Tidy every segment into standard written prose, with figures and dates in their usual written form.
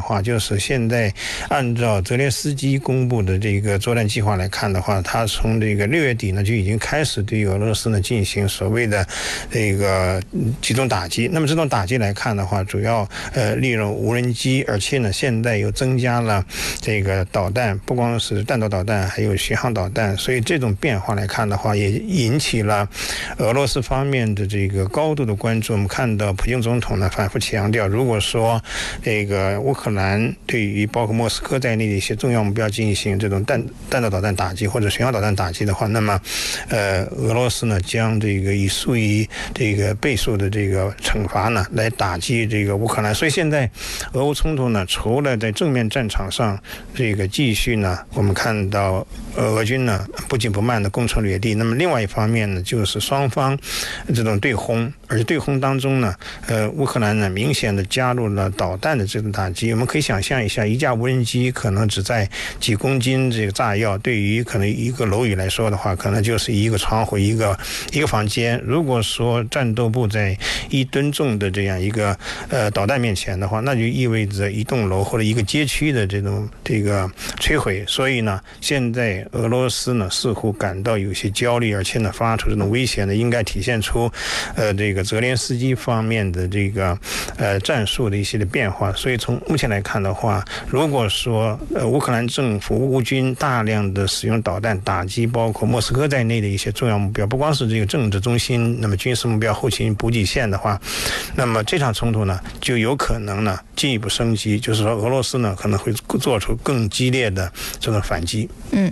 话，就是现在按照泽连斯基公布的这个作战计划来看的话，他从这个6月底呢就已经开始对俄罗斯呢进行所谓的这个集中打击。那么这种打击来看的话，主要利用无人机，而且呢现在又增加了这个导弹，不光是弹道导弹，还有巡航导弹。所以这种变化来看的话，也引起了俄罗斯方面的这个高度的关注。我们看到普京总统呢反复强调，如果说这个乌克兰对于包括莫斯科在内的一些重要目标进行这种弹道导弹打击或者巡航导弹打击的话，那么俄罗斯呢将这个以数以这个倍数的这个惩罚呢来打击这个乌克兰。所以现在俄乌冲突呢，除了在正面战场上这个继续呢，我们看到俄军呢不紧不慢的攻城略地，那么另外一方面呢，就是双方这种对轰，而且对轰当中呢，乌克兰呢明显的加入了导弹的这种打击。我们可以想象一下，一架无人机可能只载几公斤这个炸药，对于可能一个楼宇来说的话，可能就是一个窗户、一个房间。如果说战斗部在1吨重的这样一个导弹面前的话，那就意味着一栋楼或者一个街区的这个摧毁。所以呢，现在俄罗斯呢似乎感到有些焦虑，而且呢发出这种威胁呢，应该体现出这个泽连斯基方面的这个战术的一些的变化。所以从目前来看的话，如果说乌克兰政府乌军大量的使用导弹打击包括莫斯科在内的一些重要目标，不光是这个政治中心，那么军事目标、后勤补给线的话，那么这场冲突呢就有可能呢进一步升级，就是说俄罗斯呢可能会做出更激烈的这种反击。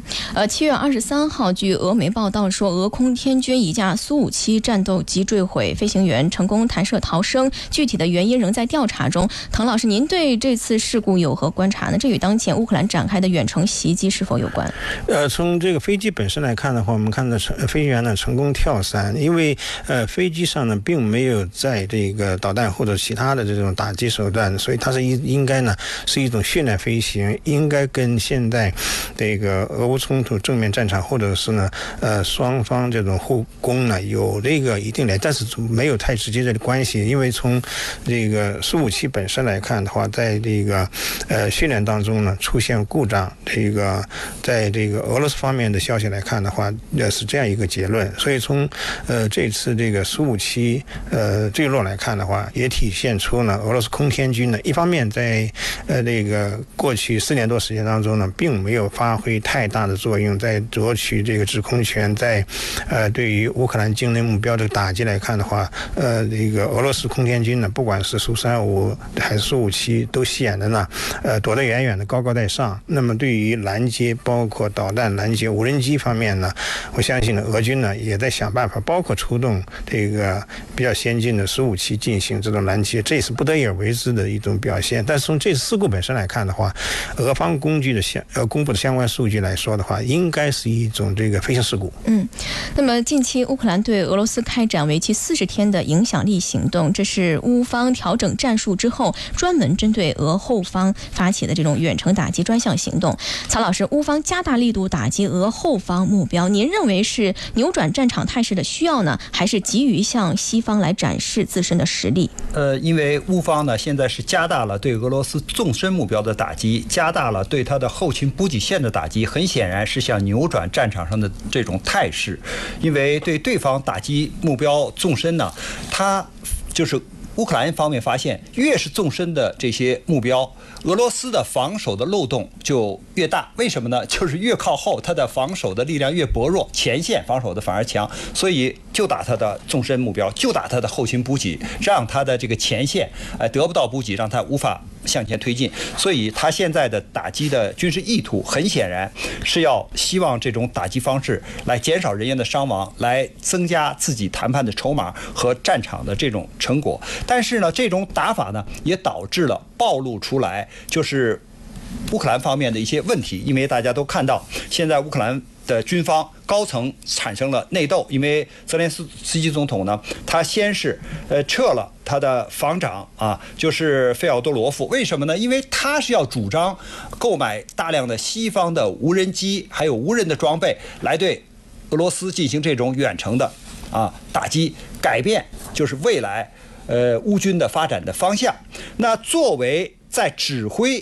7月23号，据俄媒报道说，俄空天军一架苏57战斗机坠毁，飞行员成功弹射逃生，具体的原因仍在调查中。滕老师，您对这次事故有何观察呢？这与当前乌克兰展开的远程袭击是否有关？ 从这个飞机本身来看的话，我们看到飞行员呢成功跳伞，因为飞机上呢并没有在这个导弹或者其他的这种打击手段，所以它是应该呢是一种训练飞行，应该跟现在这个俄乌冲突正面战场或者是呢双方这种互攻呢有这个一定的，但是没有太直接的关系。因为从这个苏57本身来看的话，在这个训练当中呢出现故障，这个在这个俄罗斯方面的消息来看的话，是这样一个结论。所以从这次这个苏57坠落来看的话，也体现出呢俄罗斯空天军呢一方面在这个过去4年多时间当中呢，并没有发挥太大的作用，在夺取这个制空权，在对于乌克兰境内目标的打击来看的话，这个俄罗斯空天军呢，不管是苏35还是苏57，都显得呢躲得远远的，高高在上。那么对于拦截，包括导弹拦截、无人机方面呢，我相信呢俄军呢也在想办法，包括出动这个比较先进的苏57进行这种拦截，这也是不得已而为之的一种表现。但是从这次事故本身来看的话，俄方公布的相关数据来说的话，应该是一种这个飞行事故。 那么近期乌克兰对俄罗斯开展为期40天的影响力行动，这是乌方调整战术之后专门针对俄后方发起的这种远程打击专项行动。曹老师，乌方加大力度打击俄后方目标，您认为是扭转战场态势的需要呢，还是急于向西方来展示自身的实力？ 因为乌方呢现在是加大了对俄罗斯纵深目标的打击，加大了对它的后勤补给线的打击，很显然是想扭转战场上的这种态势。因为对方打击目标纵深呢，它就是乌克兰方面发现，越是纵深的这些目标，俄罗斯的防守的漏洞就越大。为什么呢？就是越靠后，它的防守的力量越薄弱，前线防守的反而强，所以就打它的纵深目标，就打它的后勤补给，让它的这个前线得不到补给，让它无法向前推进。所以他现在的打击的军事意图很显然是要希望这种打击方式来减少人员的伤亡，来增加自己谈判的筹码和战场的这种成果。但是呢，这种打法呢也导致了暴露出来就是乌克兰方面的一些问题。因为大家都看到现在乌克兰的军方高层产生了内斗，因为泽连斯基总统呢，他先是撤了他的防长就是费奥多罗夫。为什么呢？因为他是要主张购买大量的西方的无人机还有无人的装备，来对俄罗斯进行这种远程的打击，改变就是未来乌军的发展的方向。那作为在指挥